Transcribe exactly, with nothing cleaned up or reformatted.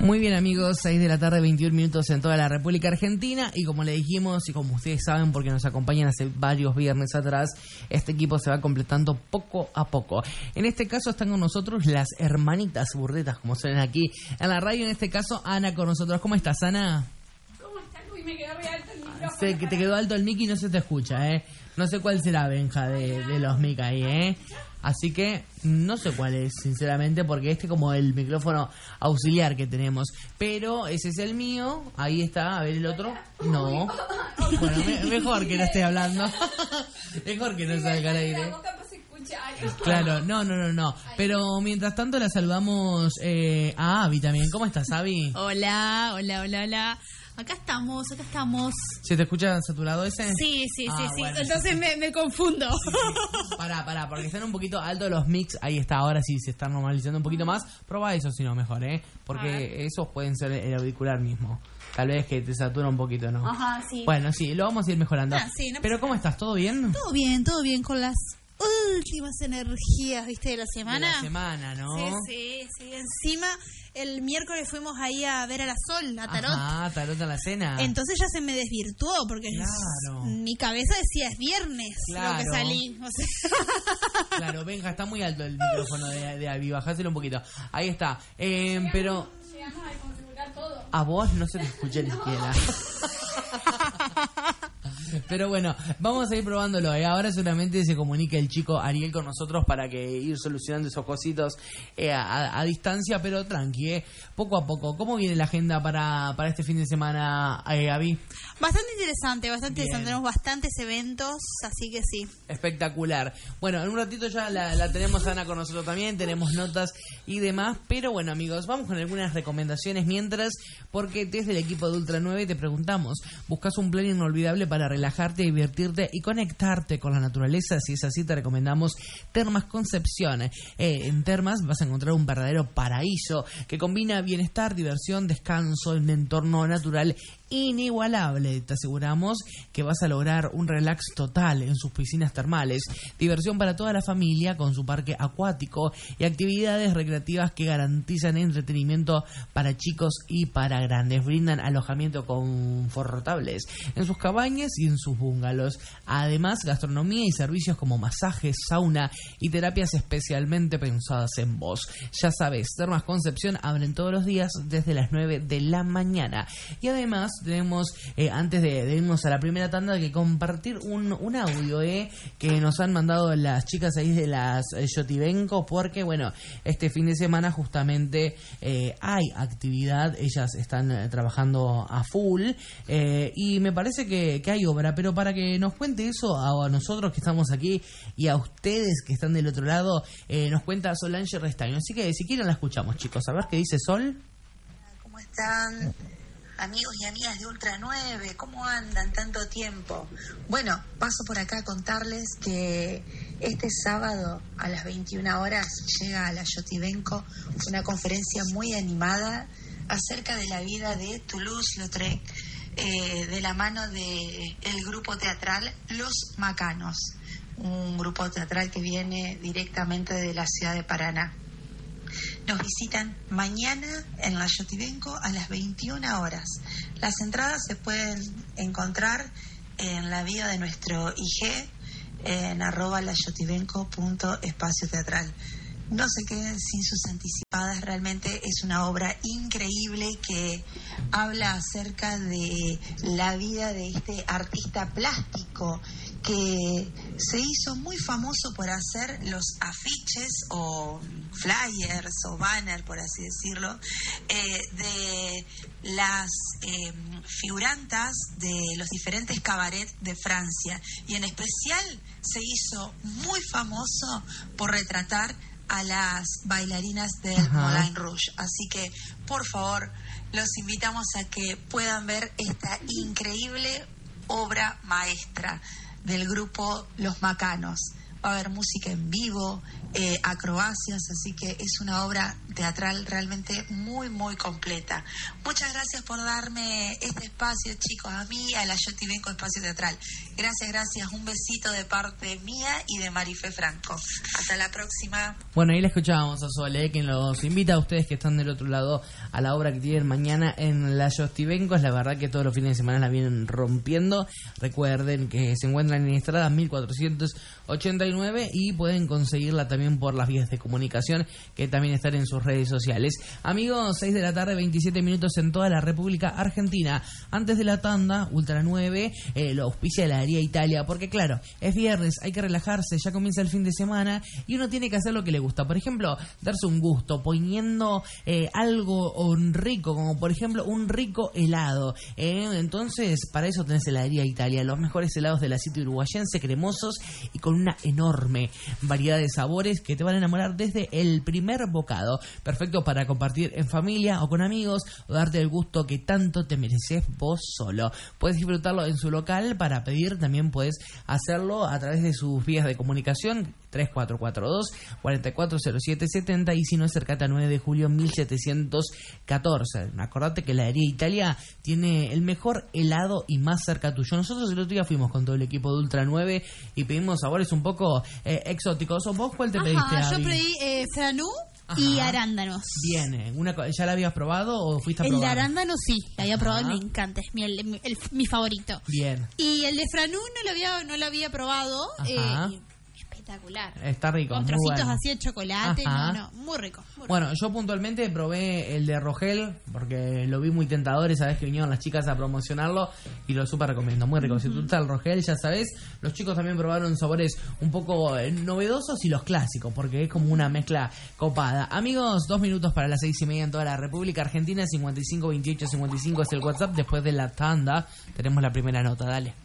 Muy bien, amigos, seis de la tarde, veintiún minutos en toda la República Argentina. Y como le dijimos, y como ustedes saben, porque nos acompañan hace varios viernes atrás, este equipo se va completando poco a poco. En este caso están con nosotros las hermanitas burdetas, como suenan aquí en la radio. En este caso, Ana con nosotros. ¿Cómo estás, Ana? ¿Cómo estás? Uy, me quedó muy alto el micrófono. Sé que te quedó alto el mic y no se te escucha, ¿eh? No sé cuál será, Benja, de, de los mic ahí, ¿eh? Así que no sé cuál es, sinceramente, porque este es como el micrófono auxiliar que tenemos. Pero ese es el mío. Ahí está. A ver el otro. No. Bueno, me, mejor que no esté hablando. Mejor que no salga al aire. Claro, no, no, no, no. Pero mientras tanto la saludamos eh, a Abby también. ¿Cómo estás, Abby? Hola, hola, hola, hola. Acá estamos, acá estamos. ¿Se te escucha saturado ese? Sí, sí, ah, sí, sí. Bueno, Entonces sí. Me, me confundo. Sí, sí. Pará, pará, porque están un poquito altos los mix. Ahí está, ahora sí se están normalizando un poquito más. Proba eso, si no, mejor, ¿eh? Porque esos pueden ser el auricular mismo. Tal vez que te satura un poquito, ¿no? Ajá, sí. Bueno, sí, lo vamos a ir mejorando. Ah, sí, no Pero ¿cómo estás? ¿Todo bien? Todo bien, todo bien con las últimas energías, ¿viste? De la semana. De la semana, ¿no? Sí, sí, sí. Encima, el miércoles fuimos ahí a ver a la Sol, a Tarot. Ah, Tarot a la cena. Entonces ya se me desvirtuó, porque claro. mi cabeza decía es viernes claro. lo que salí. O sea. Claro, Benja, está muy alto el micrófono de, de Abby, bajáselo un poquito. Ahí está. Eh, llegamos, pero... Llegamos a configurar todo. A vos no se te escucha ni siquiera. Pero bueno, vamos a ir probándolo, ¿eh? Ahora seguramente se comunica el chico Ariel con nosotros para que ir solucionando esos cositos eh, a, a distancia, pero tranqui, ¿eh? Poco a poco. ¿Cómo viene la agenda para, para este fin de semana, eh, Abby? Bastante interesante, bastante Bien. interesante. Tenemos bastantes eventos, así que sí. Espectacular. Bueno, en un ratito ya la, la tenemos a Ana con nosotros también, tenemos notas y demás, pero bueno, amigos, vamos con algunas recomendaciones mientras, porque desde el equipo de Ultra nueve te preguntamos, ¿buscas un plan inolvidable para relajarte, divertirte y conectarte con la naturaleza? Si es así, te recomendamos Termas Concepción. Eh, en Termas vas a encontrar un verdadero paraíso que combina bienestar, diversión, descanso en un entorno natural inigualable. Te aseguramos que vas a lograr un relax total en sus piscinas termales, diversión para toda la familia con su parque acuático y actividades recreativas que garantizan entretenimiento para chicos y para grandes. Brindan alojamiento confortables en sus cabañas y en sus bungalows. Además, gastronomía y servicios como masajes, sauna y terapias especialmente pensadas en vos. Ya sabes, Termas Concepción abren todos los días desde las nueve de la mañana. Y además tenemos, eh, antes de, de irnos a la primera tanda, que compartir un, un audio eh, que nos han mandado las chicas ahí de las eh, Yotibenco, porque bueno, este fin de semana justamente eh, hay actividad, ellas están eh, trabajando a full eh, y me parece que, que hay obra, pero para que nos cuente eso a, a nosotros que estamos aquí y a ustedes que están del otro lado, eh, nos cuenta Solange Restaño. Así que si quieren la escuchamos, chicos, a ver qué dice Sol. ¿Cómo están? Amigos y amigas de Ultra nueve, ¿cómo andan tanto tiempo? Bueno, paso por acá a contarles que este sábado a las veintiuna horas llega a la Yotibenco una conferencia muy animada acerca de la vida de Toulouse-Lautrec, eh, de la mano del grupo teatral Los Macanos, un grupo teatral que viene directamente de la ciudad de Paraná. Nos visitan mañana en la Yotibenco a las veintiuna horas. Las entradas se pueden encontrar en la bio de nuestro I G, en arroba layotibenco punto espacio teatral. No se queden sin sus anticipadas, realmente es una obra increíble que habla acerca de la vida de este artista plástico que se hizo muy famoso por hacer los afiches o flyers o banners, por así decirlo, eh, de las eh, figurantas de los diferentes cabarets de Francia, y en especial se hizo muy famoso por retratar a las bailarinas del Ajá. Moulin Rouge. Así que, por favor, los invitamos a que puedan ver esta increíble obra maestra del grupo Los Macanos. va a haber música en vivo, eh, acrobacias, así que es una obra teatral realmente muy, muy completa. Muchas gracias por darme este espacio, chicos, a mí, a la Yotibenco Espacio Teatral. Gracias, gracias. Un besito de parte mía y de Marifé Franco. Hasta la próxima. Bueno, ahí le escuchábamos a Sole, quien los invita a ustedes que están del otro lado a la obra que tienen mañana en la Yostibencos. La verdad que todos los fines de semana la vienen rompiendo. Recuerden que se encuentran en Estrada mil cuatrocientos ochenta y nueve y pueden conseguirla también por las vías de comunicación que también están en sus redes sociales. Amigos, seis de la tarde, veintisiete minutos en toda la República Argentina. Antes de la tanda, Ultra nueve eh, lo auspicia la Heladería Italia, porque claro, es viernes, hay que relajarse, ya comienza el fin de semana y uno tiene que hacer lo que le gusta. Por ejemplo, darse un gusto poniendo eh, algo rico, como por ejemplo un rico helado. Eh, entonces, para eso tenés Heladería Italia, los mejores helados de la City uruguayense, cremosos y con una enorme variedad de sabores que te van a enamorar desde el primer bocado. Perfecto para compartir en familia o con amigos o darte el gusto que tanto te mereces vos solo. Puedes disfrutarlo en su local. Para pedir también puedes hacerlo a través de sus vías de comunicación tres cuatro cuatro dos, cuatro cuatro cero siete siete cero y si no, acercate a nueve de julio mil setecientos catorce. Acordate que la Heladería Italia tiene el mejor helado y más cerca tuyo. Nosotros el otro día fuimos con todo el equipo de Ultra nueve y pedimos sabores un poco eh, exóticos. ¿Vos cuál te Ajá, pediste, yo Abby? pedí eh, franú y arándanos. Bien, una, ¿ya la habías probado o fuiste a El probar? de arándano sí, la había probado y Ajá. me encanta, es mi, el, el- el- mi favorito. Bien. Y el de franú no lo había, no lo había probado. Ajá. eh, espectacular. Está rico, Con muy trocitos bueno. así de chocolate, Ajá. no, no, muy rico. Muy rico. Bueno, yo puntualmente probé el de Rogel porque lo vi muy tentador esa vez que vinieron las chicas a promocionarlo y lo súper recomiendo, muy rico. Uh-huh. Si tú estás el Rogel, ya sabes, los chicos también probaron sabores un poco eh, novedosos y los clásicos porque es como una mezcla copada. Amigos, dos minutos para las seis y media en toda la República Argentina, cincuenta y cinco veintiocho cincuenta y cinco es el WhatsApp. Después de la tanda tenemos la primera nota, dale.